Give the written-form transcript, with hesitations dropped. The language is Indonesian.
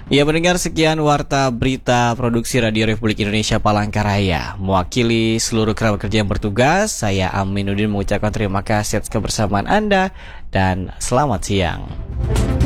Ya, mendengar sekian warta berita produksi Radio Republik Indonesia Palangkaraya. Mewakili seluruh kerabat kerja yang bertugas, saya Aminuddin mengucapkan terima kasih atas kebersamaan Anda dan selamat siang.